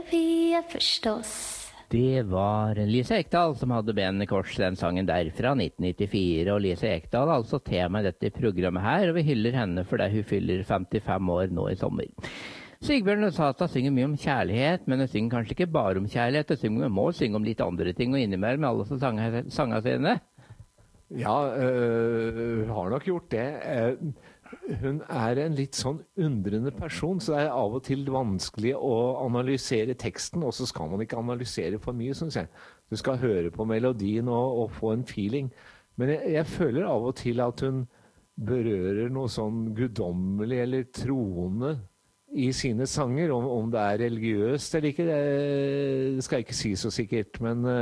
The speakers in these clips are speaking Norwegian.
Vi förstås. Det var Lise Ekdahl som hadde Ben i kors, den sangen der fra 1994. Og Lise Ekdahl er altså tema i dette programmet her, og vi hyller henne fordi hun fyller 55 år nå i sommer. Sigbjørn Løsata synger mye om kjærlighet, men hun synger kanskje ikke bare om kjærlighet. Hun må synge om litt andre ting og innimellom med alle sangene sine. Ja, hun har nok gjort det. Hun er en litt sånn undrende person, så det er av og til vanskelig å analysere teksten, og så skal man ikke analysere for mye, synes jeg. Du skal høre på melodien og få en feeling. Men jeg føler av og til at hun berører noe sånn guddommelig eller troende i sine sanger. Om det er religiøst eller ikke, det skal jeg ikke si så sikkert,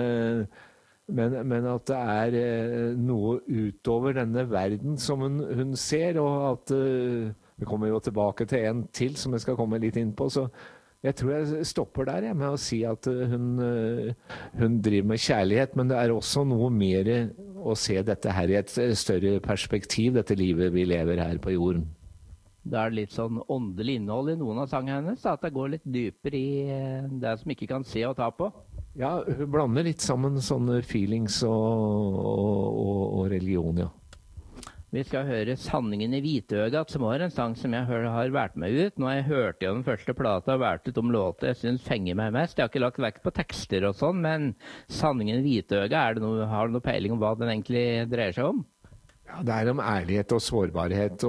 men at det er noe utover denne verden som hun ser, og at vi kommer jo tilbake til en til som jeg skal komme litt inn på, så jeg tror jeg stopper der med å si at hun driver med kjærlighet, men det er også noe mer å se dette her i et større perspektiv, dette livet vi lever her på jorden. Da er det litt sånn åndelig innhold i noen av sangene hennes, at det går litt dypere i det som ikke kan se og ta på. Ja, hun blander litt sammen sånne feelings og religion, ja. Vi skal høre Sanningen i Hvitøgat, som var en sang som jeg har vært med ut. Nå har jeg hørt jo den første plata og vært ut om låter jeg synes fenger meg mest. Jeg har ikke lagt vekt på tekster og sånn, men Sanningen i Hvitøgat, har du noe peiling om hva den egentlig dreier seg om? Ja, det er om ærlighet og sårbarhet,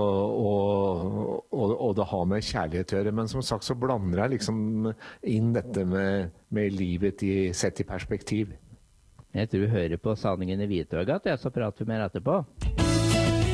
og det har med kjærlighet å gjøre. Men som sagt så blander jeg liksom inn dette med livet sett i perspektiv. Jeg tror vi hører på Sanningen i Hvitøgat, så prater vi mer etterpå.